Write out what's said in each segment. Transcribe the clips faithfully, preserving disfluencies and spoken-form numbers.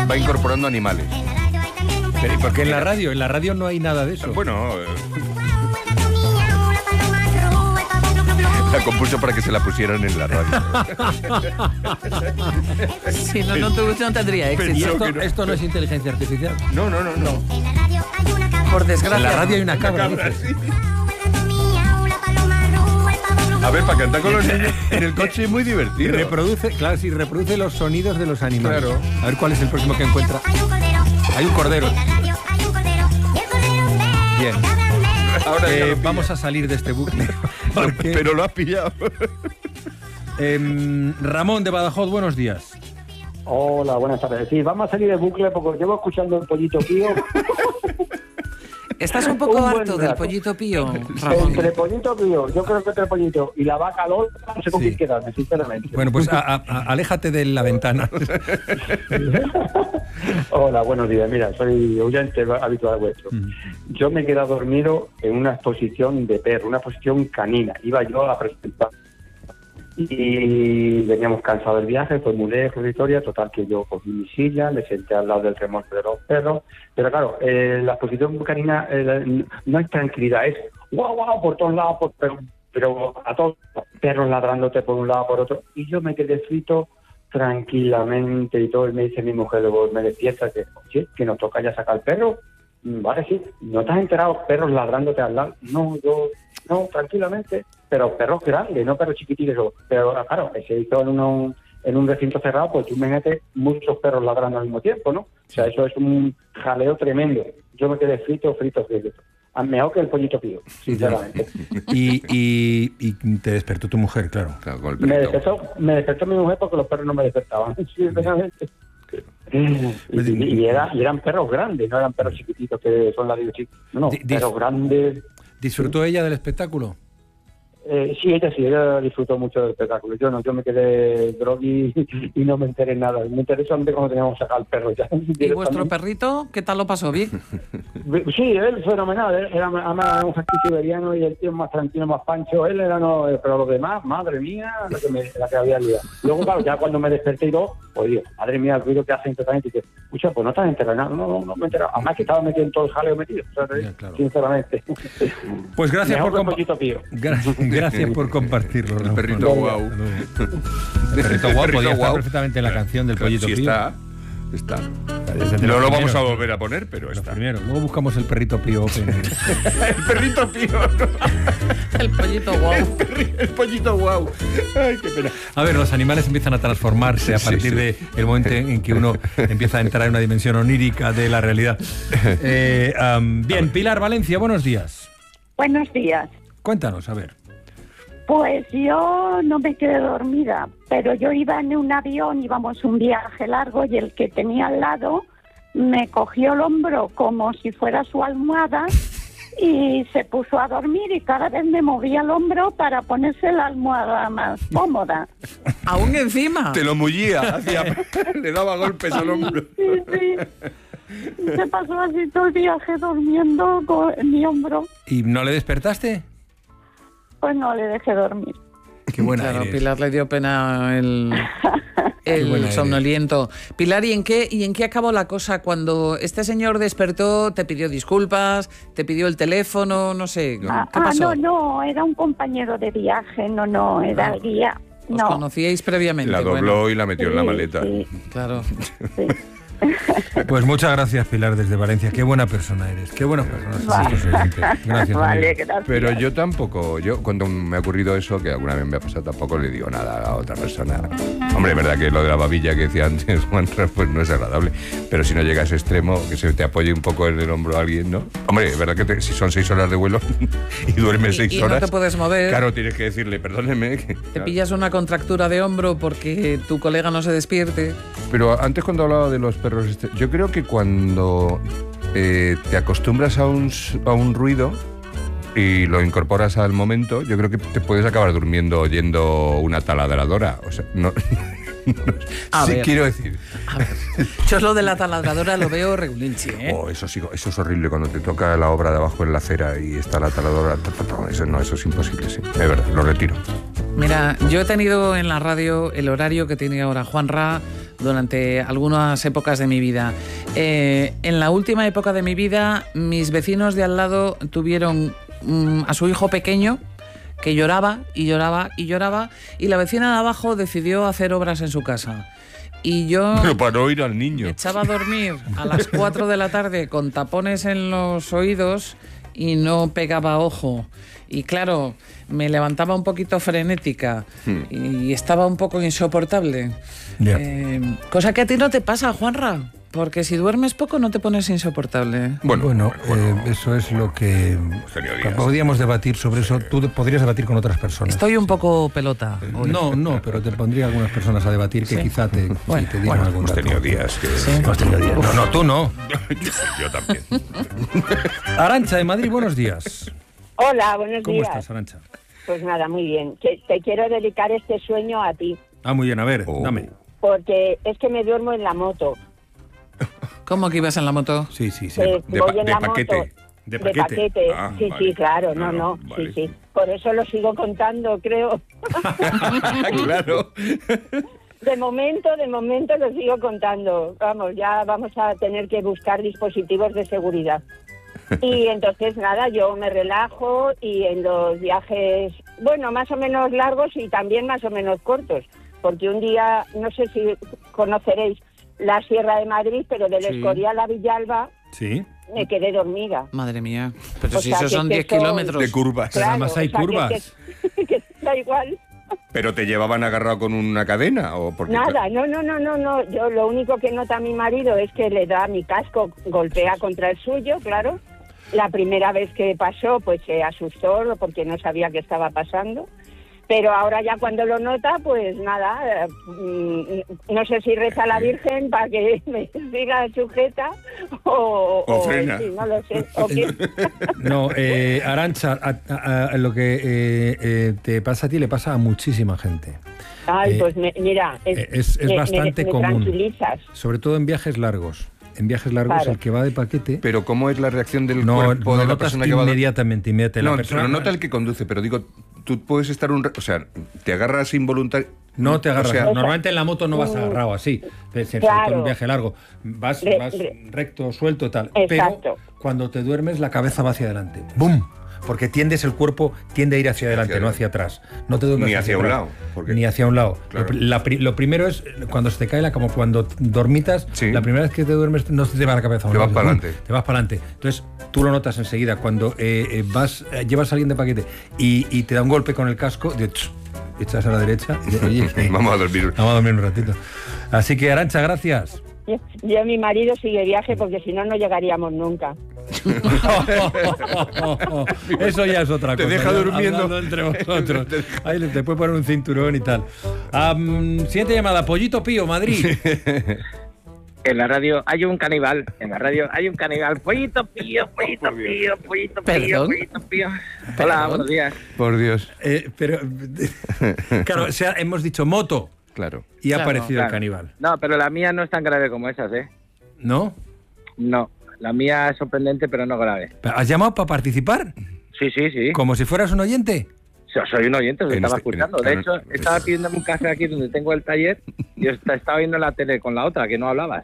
va incorporando animales. Pero ¿y por qué en la radio? En la radio no hay nada de eso. Bueno, eh, la compuso para que se la pusieran en la radio. Si no, no, tu- no tendría ¿Y éxito. esto, esto no es inteligencia artificial? No, no, no, no. Por En desgracia. la radio hay una cabra. Cabra, dices. sí. A ver, para cantar con los niños en el coche es muy divertido. Reproduce, claro, sí, reproduce los sonidos de los animales. Claro. A ver cuál es el próximo que encuentra. Hay un cordero. Bien. Ahora ya Eh, lo vamos pilla. a salir de este bucle. Porque, Pero lo has pillado. em, Ramón de Badajoz, buenos días. Hola, buenas tardes. Sí, vamos a salir de bucle porque llevo escuchando el Pollito Pío. Estás un poco Un buen harto del rato. pollito pío, Ramón. Entre Pollito Pío, yo creo que entre Pollito y la vaca Lola, no sé con Sí. quién quedarme, sinceramente. Bueno, pues a- a- a- aléjate de la ventana. Hola, buenos días. Mira, soy oyente habitual vuestro. Yo me he quedado dormido en una exposición de perro, una exposición canina. Iba yo a presentar. Y veníamos cansados del viaje, fue muy lejos de historia, total que yo cogí mi silla, me senté al lado del remolque de los perros, pero claro, eh, la exposición canina eh, no es tranquilidad, es guau guau por todos lados, por, pero, pero a todos los perros ladrándote por un lado por otro, y yo me quedé frito tranquilamente y todo, y me dice mi mujer, luego me despierta que, oye, que nos toca ya sacar el perro. Vale, sí, ¿no te has enterado perros ladrándote al lado? No, yo, no, tranquilamente, pero perros grandes, no perros chiquititos. Pero claro, se hizo en, uno, en un recinto cerrado, pues tú imagínate muchos perros ladrando al mismo tiempo, ¿no? O sea, eso es un jaleo tremendo. Yo me quedé frito, frito, frito. Mejor que el Pollito Pío, sinceramente. Y, y, y te despertó tu mujer, claro. Claro, con el Me perrito. despertó, me despertó mi mujer porque los perros no me despertaban, sinceramente. Y, y, era, y eran perros grandes, no eran perros chiquititos que son ladrillos chicos. No, no, Di- dis- perros grandes. ¿Disfrutó ella del espectáculo? Eh, sí, ella sí, ella disfrutó mucho del espectáculo. Yo no, yo me quedé drogui y no me enteré nada. Me enteré solamente cuando teníamos que sacar al perro ya. ¿Y vuestro perrito qué tal lo pasó? ¿Bien? Sí, él fenomenal. Él era además un husky siberiano y el tío más tranquilo, más pancho. Él era no, pero los demás, madre mía, la que, me, la que había liado. Luego, claro, ya cuando me desperté y todo, pues digo, madre mía, el ruido que hacen totalmente. Y que, escucha, pues no estás enterado. No, no, no me he enterado. Además que estaba metido en todo el jaleo metido, o sea, Ya, claro. sinceramente. Pues gracias Mejor por que compa- el Pollito Pío. Gra- gracias por compartirlo. El Ramón. perrito guau. El perrito guau podía estar guau. perfectamente en la canción del Pollito Sí, Pío. está. Está. Desde No los lo vamos a primeros. volver a poner, pero Los está. primeros. Luego buscamos el perrito Pío Open. El perrito Pío. El pollito guau. El pollito guau. Ay, qué pena. A ver, los animales empiezan a transformarse a Sí, partir sí. de el momento en que uno empieza a entrar en una dimensión onírica de la realidad. Eh, um, bien, Pilar Valencia, buenos días. Buenos días. Cuéntanos, a ver. Pues yo no me quedé dormida, pero yo iba en un avión, íbamos un viaje largo y el que tenía al lado me cogió el hombro como si fuera su almohada y se puso a dormir y cada vez me movía el hombro para ponerse la almohada más cómoda. ¿Aún encima? Te lo mullía, hacía, le daba golpes al hombro. Sí, sí. Se pasó así todo el viaje durmiendo con mi hombro. ¿Y no le despertaste? Pues no le dejé dormir. Qué buena Claro, eres. Pilar le dio pena el, el buena eres. somnoliento. Pilar, ¿y en qué y en qué acabó la cosa cuando este señor despertó, te pidió disculpas, te pidió el teléfono, no sé, ¿qué Ah, pasó? ah, no, no, era un compañero de viaje, no, no, era el guía. ¿Os No, conocíais previamente? La dobló Bueno, y la metió en la Sí, maleta. sí, claro. sí. Pues muchas gracias, Pilar, desde Valencia. Qué buena persona eres. Qué buena persona sois Vale. estos oyentes. Gracias. Vale, amigo. gracias. Pero yo tampoco, yo cuando me ha ocurrido eso, que alguna vez me ha pasado, tampoco le digo nada a otra persona. Hombre, es verdad que lo de la babilla que decía antes Juan, pues no es agradable, pero si no llega a ese extremo, que se te apoye un poco en el hombro a alguien, ¿no? Hombre, es verdad que te- si son seis horas de vuelo y duermes Y, seis y no horas, te puedes mover. claro, tienes que decirle, perdóneme. Que, Te claro. pillas una contractura de hombro porque tu colega no se despierte. Pero antes cuando hablaba de los perros, este, yo creo que cuando eh, te acostumbras a un, s- a un ruido y lo incorporas al momento, yo creo que te puedes acabar durmiendo oyendo una taladradora. O sea, no, no- A sí ver. quiero decir. A ver, yo lo de la taladradora lo veo regulinchi, ¿eh? Oh, eso sí, eso es horrible cuando te toca la obra de abajo en la acera y está la taladradora. ta, ta, ta, Eso no, eso es imposible, sí. Es verdad, lo retiro. Mira, yo he tenido en la radio el horario que tiene ahora Juan Ra durante algunas épocas de mi vida. Eh, en la última época de mi vida, mis vecinos de al lado tuvieron mm, a su hijo pequeño que lloraba y lloraba y lloraba, y la vecina de abajo decidió hacer obras en su casa. Y yo Pero para no ir al niño. me echaba a dormir a las cuatro de la tarde con tapones en los oídos y no pegaba ojo. Y claro, me levantaba un poquito frenética hmm. y estaba un poco insoportable. Yeah. Eh, cosa que a ti no te pasa, Juanra. Porque si duermes poco no te pones insoportable. Bueno, bueno, bueno eh, eso es lo que podríamos debatir sobre eso. Tú podrías debatir con otras personas. Estoy un poco pelota. Hoy. No, no, pero te pondría algunas personas a debatir que ¿sí? quizá te, bueno, te digan bueno, algún hemos dato. tenido días que... ¿Sí? Hemos tenido días. No, no, tú no. yo, yo también. Arantxa de Madrid, buenos días. Hola, buenos ¿Cómo días. ¿Cómo estás, Arantxa? Pues nada, muy bien. Te, te quiero dedicar este sueño a ti. Ah, muy bien, a ver, oh. dame. Porque es que me duermo en la moto. ¿Cómo que ibas en la moto? Sí, sí, sí. Eh, de, voy pa en de la paquete. moto. De De paquete. paquete. Ah, sí, vale. sí, claro. No, No, no. no, vale. Sí, sí. Por eso lo sigo contando, creo. Claro. De momento, de momento lo sigo contando. Vamos, ya vamos a tener que buscar dispositivos de seguridad. Y entonces, nada, yo me relajo y en los viajes, bueno, más o menos largos y también más o menos cortos. Porque un día, no sé si conoceréis la Sierra de Madrid, pero del Sí. Escorial a Villalba Sí. me quedé dormida. Madre mía. Pero O si sea, esos que- son que diez son- kilómetros. De curvas. Pero además hay o sea, que- curvas. Que, que da igual. ¿Pero te llevaban agarrado con una cadena? ¿O porque Nada, no, no, no, no, no. Yo lo único que nota mi marido es que le da mi casco, golpea contra el suyo, claro. La primera vez que pasó, pues se asustó porque no sabía qué estaba pasando. Pero ahora ya cuando lo nota, pues nada, eh, mm, no sé si reza a la Virgen para que me siga sujeta o... O frena. sí, no lo sé. O qué. No, eh, Arantxa, a, a- a lo que eh, eh, te pasa a ti le pasa a muchísima gente. Ay, Eh, pues me- mira, es, eh, es- es me- bastante me, me común. tranquilizas. Sobre todo en viajes largos. En viajes largos, Claro. el que va de paquete... Pero ¿cómo es la reacción del no, cuerpo no de la notas persona que va a dormir? inmediatamente, inmediatamente. La No, persona- pero nota el que conduce, pero digo, tú puedes estar un... ra- O sea, te agarras involuntario... No te agarras. O sea, Normalmente en la moto no vas agarrado así. Sobre todo en Claro. un viaje largo. Vas, Re- vas re- recto, suelto, tal. Exacto. Pero cuando te duermes, la cabeza va hacia adelante. ¡Bum! Porque tiendes el cuerpo, tiende a ir hacia adelante, Hacia no adelante. hacia atrás. No te duermes Ni hacia un atrás. lado, porque- Ni hacia un lado. Claro. Lo, la pri- lo primero es cuando se te cae la, como cuando dormitas, Sí. la primera vez que te duermes no se te va la cabeza. a un Te lado, vas para ¡bum! adelante. Te vas para adelante. Entonces tú lo notas enseguida. Cuando eh, eh, vas, eh, llevas a alguien de paquete y, y te da un golpe con el casco, de, tss, echas a la derecha. Y, oye, que- Vamos a dormir. Vamos a dormir un ratito. Así que, Arantxa, gracias. Yo, yo, mi marido sigue viaje porque si no, no llegaríamos nunca. Eso ya es otra Te cosa. deja ya durmiendo. hablando entre vosotros. Ahí te puede poner un cinturón y tal. Um, siguiente llamada, Pollito Pío, Madrid. En la radio hay un caníbal. En la radio hay un caníbal. Pollito pío, pollito pío, pollito pío, ¿Perdón? pollito pío. ¿Perdón? Hola, buenos días. Por Dios. Eh, pero, claro, o sea, hemos dicho moto Claro. y ha Claro, aparecido el Claro. caníbal. No, pero la mía no es tan grave como esas, ¿eh? ¿No? No, la mía es sorprendente, pero no grave. ¿Has llamado para participar? Sí, sí, sí. ¿Como si fueras un oyente? So- Soy un oyente, os En estaba este- en- escuchando. De claro, hecho, es- estaba pidiéndome un café aquí donde tengo el taller y est- estaba viendo la tele con la otra, que no hablabas.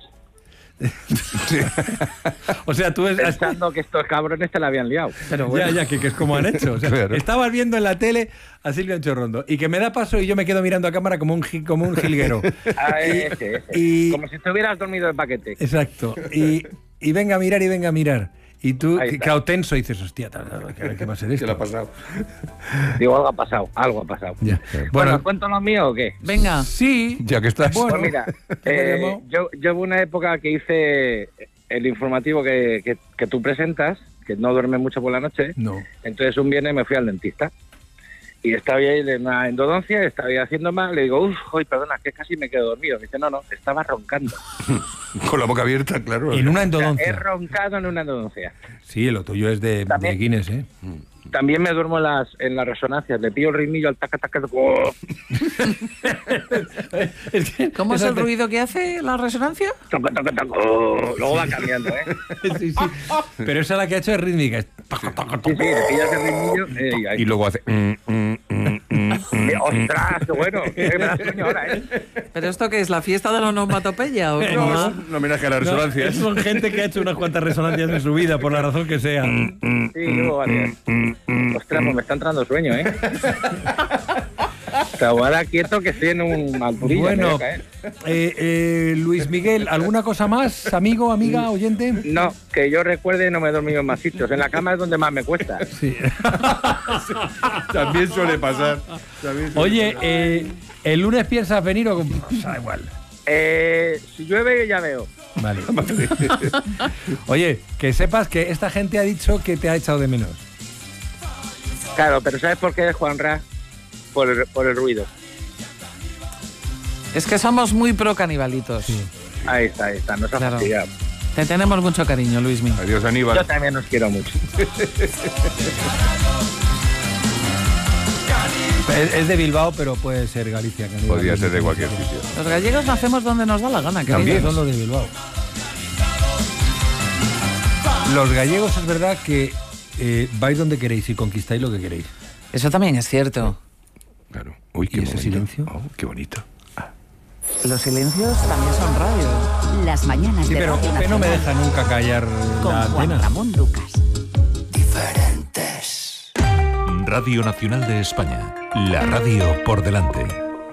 O sea, tú... Es, Pensando que estos cabrones te la habían liado. Pero bueno. Ya, ya, que, que es como han hecho. O sea, Claro. estabas viendo en la tele a Silvia Anchorrondo y que me da paso y yo me quedo mirando a cámara como un, gi- como un jilguero. Ah, ese, ese. y- Como si te hubieras dormido el paquete. Exacto. Y, y venga a mirar y venga a mirar. Y tú, Ahí que, está. que tenso, dices, hostia, tal, tal, ¿qué, qué va a ser ¿Qué esto? le ha pasado? Digo, algo ha pasado, algo ha pasado. Ya. Bueno, Bueno, ¿cuento lo mío o qué? Venga. sí. Ya que estás. Bueno. Pues mira, ¿te eh, llamó? yo, yo hubo una época que hice el informativo que, que, que tú presentas, que no duerme mucho por la noche. No. Entonces un viernes me fui al dentista y estaba ahí en una endodoncia, estaba ahí haciendo mal, le digo, uff, hoy perdona, que casi me quedo dormido. Me dice, no, no, estaba roncando. Con la boca abierta, claro. En una O sea, he endodoncia. roncado en una endodoncia. Sí, lo tuyo es de, de También. Guinness, ¿eh? También me duermo en las, en las resonancias, le pillo el ritmillo al taca, taca, taca, ¡oh! Es que- ¿Cómo es esa el te- ruido que hace la resonancia? taca, taca, taca, ¡oh! Luego va cambiando, ¿eh? Sí, sí. Pero esa la que ha hecho es rítmica. Es- Sí, sí, le pillas el ritmillo eh, y ahí. Y luego hace... mm, mm, mm, mm, Eh, ¡Ostras, qué bueno! Que me da sueño ahora, ¿eh? ¿Pero esto qué es? ¿La fiesta de la onomatopeya o qué? No, es un homenaje a las No, resonancias. son gente que ha hecho unas cuantas resonancias en su vida, por la razón que sea. Sí, llevo varias. Ostras, pues me está entrando sueño, ¿eh? Te aguarda quieto que estoy en un alturilla. Bueno, eh, eh, Luis Miguel, ¿alguna cosa más, amigo, amiga, oyente? No, que yo recuerde, no me he dormido en más sitios. En la cama es donde más me cuesta. Sí. También suele pasar. También suele Oye, pasar. eh, ¿el lunes piensas venir o...? Pues, da igual. Eh, si llueve, ya veo. Vale. Oye, que sepas que esta gente ha dicho que te ha echado de menos. Claro, pero ¿sabes por qué, Juanra? Por el, por el ruido. Es que somos muy pro canibalitos. Sí. Ahí está, ahí está. Nos ha Claro. fastidiado. Te tenemos mucho cariño, Luismi. Adiós, Yo Aníbal. también os quiero mucho. Es, es de Bilbao, pero puede ser Galicia. Que no Podría iba a ser de decir. cualquier sitio. Los gallegos nacemos donde nos da la gana. querido. También son los de Bilbao. Los gallegos es verdad que eh, vais donde queréis y conquistáis lo que queréis. Eso también es cierto. Claro. Uy, qué ¿Y ese bonito. silencio? Oh, qué bonito. Los silencios también son radio. Las mañanas Sí, de pero Radio Cope no me Nacional deja nunca callar con la Juan antena. Ramón Lucas. Radio Nacional de España. La radio por delante.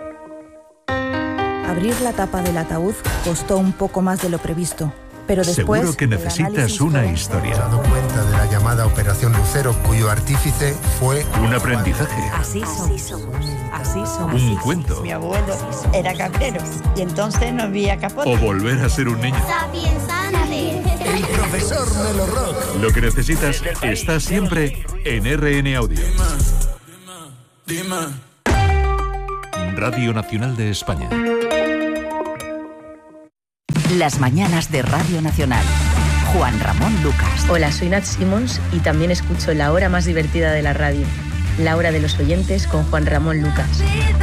Abrir la tapa del ataúd costó un poco más de lo previsto, pero después... Seguro que el necesitas análisis una forense- historia, dado cuenta de la llamada Operación Lucero, cuyo artífice fue un aprendizaje, Así somos. Así somos. un cuento Mi abuelo era cabrero y entonces no había capote. o volver a ser un niño. el profesor Melo Rock. Lo que necesitas está siempre en R N Audio. Radio Nacional de España. Las mañanas de Radio Nacional. Juan Ramón Lucas. Hola, soy Nat Simons y también escucho La Hora Más Divertida de la Radio, La Hora de los Oyentes con Juan Ramón Lucas.